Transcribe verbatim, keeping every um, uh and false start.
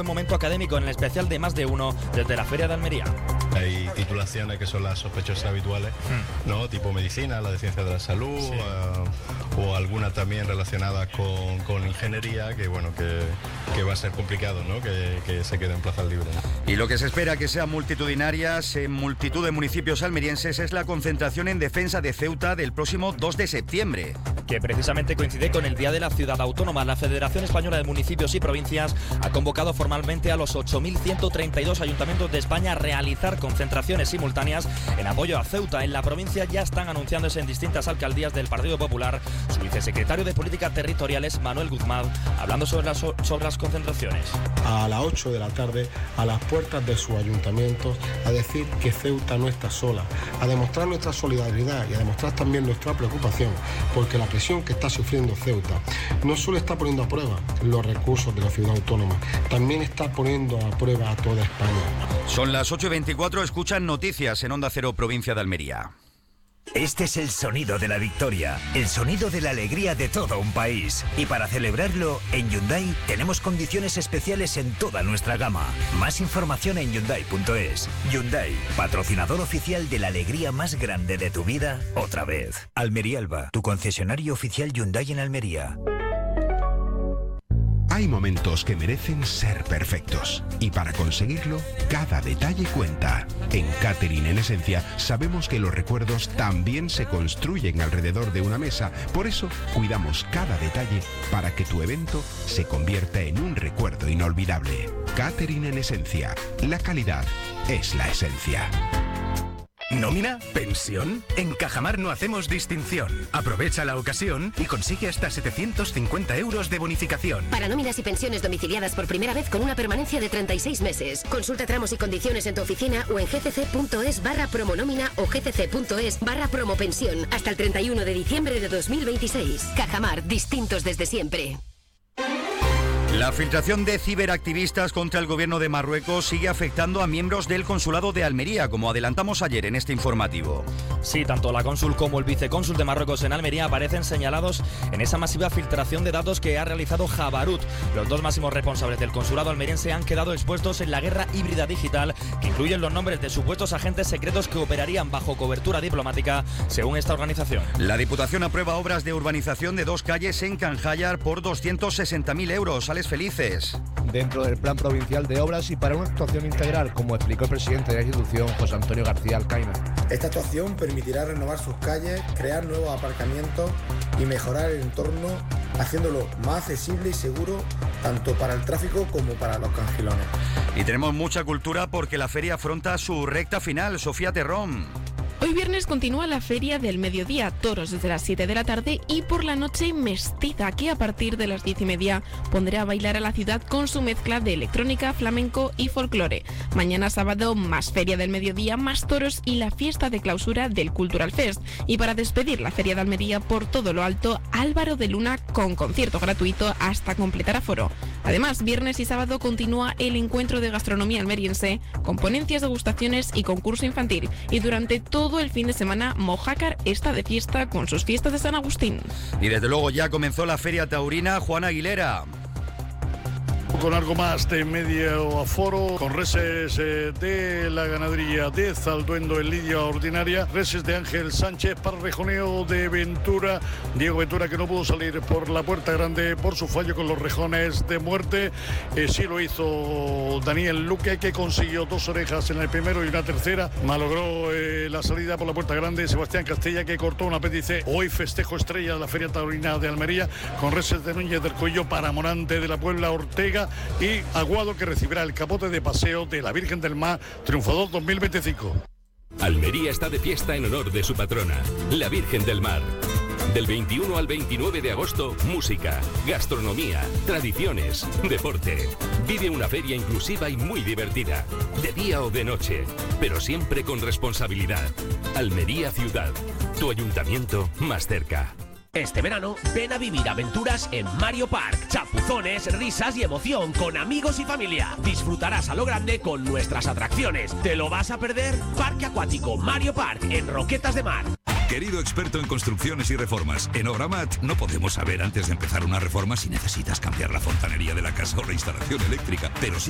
buen momento académico en el especial de Más de Uno desde la Feria de Almería. Hay titulaciones que son las sospechosas habituales, hmm. ¿no? Tipo medicina, la de ciencia de la salud, sí. uh, o algunas también relacionadas con, con ingeniería, que bueno, que, que va a ser complicado, ¿no? Que, que se queden plazas libres. Y lo que se espera que sean multitudinarias en multitud de municipios almerienses es la concentración en defensa de Ceuta del próximo dos de septiembre. Que precisamente coincide con el Día de la Ciudad Autónoma. La Federación Española de Municipios y Provincias ha convocado formalmente a los ocho mil ciento treinta y dos ayuntamientos de España a realizar concentraciones simultáneas en apoyo a Ceuta. En la provincia ya están anunciándose en distintas alcaldías del Partido Popular. Su vicesecretario de Políticas Territoriales, Manuel Guzmán, hablando sobre las, sobre las concentraciones. A las ocho de la tarde, a las puertas de sus ayuntamientos, a decir que Ceuta no está sola, a demostrar nuestra solidaridad y a demostrar también nuestra preocupación, porque la presión que está sufriendo Ceuta no solo está poniendo a prueba los recursos de la ciudad autónoma, también está poniendo a prueba a toda España. Son las ocho y veinticuatro, escuchan noticias en Onda Cero, provincia de Almería. Este es el sonido de la victoria, el sonido de la alegría de todo un país. Y para celebrarlo, en Hyundai tenemos condiciones especiales en toda nuestra gama. Más información en Hyundai punto es. Hyundai, patrocinador oficial de la alegría más grande de tu vida, otra vez. Almería Alba, tu concesionario oficial Hyundai en Almería. Hay momentos que merecen ser perfectos y para conseguirlo, cada detalle cuenta. En Catering en Esencia sabemos que los recuerdos también se construyen alrededor de una mesa, por eso cuidamos cada detalle para que tu evento se convierta en un recuerdo inolvidable. Catering en Esencia, la calidad es la esencia. ¿Nómina? ¿Pensión? En Cajamar no hacemos distinción. Aprovecha la ocasión y consigue hasta setecientos cincuenta euros de bonificación. Para nóminas y pensiones domiciliadas por primera vez con una permanencia de treinta y seis meses. Consulta tramos y condiciones en tu oficina o en gcc.es barra promonómina o gcc.es barra promopensión hasta el treinta y uno de diciembre de dos mil veintiséis. Cajamar, distintos desde siempre. La filtración de ciberactivistas contra el gobierno de Marruecos sigue afectando a miembros del consulado de Almería, como adelantamos ayer en este informativo. Sí, tanto la cónsul como el vicecónsul de Marruecos en Almería aparecen señalados en esa masiva filtración de datos que ha realizado Jabarut. Los dos máximos responsables del consulado almeriense han quedado expuestos en la guerra híbrida digital, que incluyen los nombres de supuestos agentes secretos que operarían bajo cobertura diplomática, según esta organización. La Diputación aprueba obras de urbanización de dos calles en Canjayar por doscientos sesenta mil euros. Sales felices. Dentro del plan provincial de obras y para una actuación integral, como explicó el presidente de la institución, José Antonio García Alcaina. Esta actuación permitirá renovar sus calles, crear nuevos aparcamientos y mejorar el entorno, haciéndolo más accesible y seguro tanto para el tráfico como para los cangilones. Y tenemos mucha cultura porque la feria afronta su recta final. Sofía Terrón. Hoy viernes continúa la Feria del Mediodía, toros desde las siete de la tarde y por la noche Mestiza, que a partir de las diez y media pondrá a bailar a la ciudad con su mezcla de electrónica, flamenco y folclore. Mañana sábado más Feria del Mediodía, más toros y la fiesta de clausura del Cultural Fest. Y para despedir la Feria de Almería por todo lo alto, Álvaro de Luna con concierto gratuito hasta completar aforo. Además, viernes y sábado continúa el encuentro de gastronomía almeriense con ponencias, degustaciones y concurso infantil. Y durante todo el fin de semana, Mojácar está de fiesta con sus fiestas de San Agustín. Y desde luego ya comenzó la Feria Taurina. Juan Aguilera. Con algo más de medio aforo, con reses eh, de la ganadería de Zalduendo en lidia ordinaria, reses de Ángel Sánchez para rejoneo de Ventura, Diego Ventura, que no pudo salir por la puerta grande por su fallo con los rejones de muerte. Eh, sí lo hizo Daniel Luque, que consiguió dos orejas en el primero y una tercera, malogró eh, la salida por la puerta grande. Sebastián Castella, que cortó un apéndice. Hoy festejo estrella de la Feria Taurina de Almería, con reses de Núñez del Cuello para Morante de la Puebla, Ortega y Aguado, que recibirá el capote de paseo de la Virgen del Mar, triunfador dos mil veinticinco. Almería está de fiesta en honor de su patrona, la Virgen del Mar. Del veintiuno al veintinueve de agosto, música, gastronomía, tradiciones, deporte. Vive una feria inclusiva y muy divertida, de día o de noche, pero siempre con responsabilidad. Almería Ciudad, tu ayuntamiento más cerca. Este verano, ven a vivir aventuras en Mario Park. Chapuzones, risas y emoción con amigos y familia. Disfrutarás a lo grande con nuestras atracciones. ¿Te lo vas a perder? Parque Acuático Mario Park en Roquetas de Mar. Querido experto en construcciones y reformas, en Obramat no podemos saber antes de empezar una reforma si necesitas cambiar la fontanería de la casa o la instalación eléctrica, pero sí